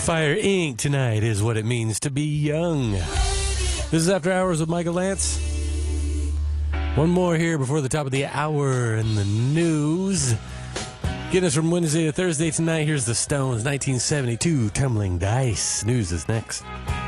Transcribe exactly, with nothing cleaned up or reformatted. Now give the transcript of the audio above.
Fire Incorporated tonight is what it means to be young. This is After Hours with Michael Lance. One more here before the top of the hour in the news. Getting us from Wednesday to Thursday tonight, here's the Stones, nineteen seventy-two, Tumbling Dice. News is next.